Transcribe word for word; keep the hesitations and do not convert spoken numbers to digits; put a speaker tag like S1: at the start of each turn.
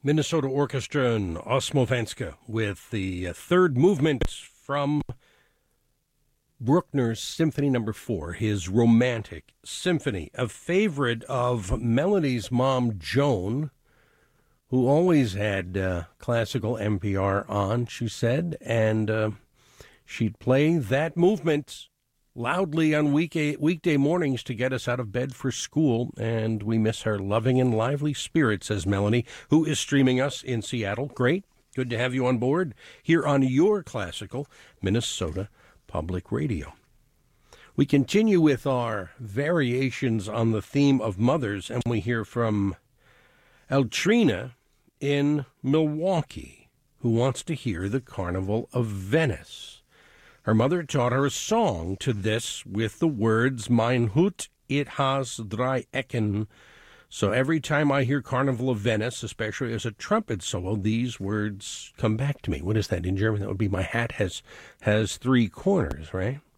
S1: Minnesota Orchestra and Osmovenska with the uh, third movement from Bruckner's Symphony Number Four, his Romantic Symphony, a favorite of Melody's mom, Joan, who always had uh, classical N P R on, she said, and uh, she'd play that movement loudly on weekday, weekday mornings to get us out of bed for school, and we miss her loving and lively spirit, says Melanie, who is streaming us in Seattle. Great. Good to have you on board here on your classical Minnesota Public Radio. We continue with our variations on the theme of mothers, and we hear from Eltrina in Milwaukee, who wants to hear the Carnival of Venice. Her mother taught her a song to this with the words, Mein Hut, it has drei Ecken. So every time I hear Carnival of Venice, especially as a trumpet solo, these words come back to me. What is that in German? That would be my hat has has three corners, right?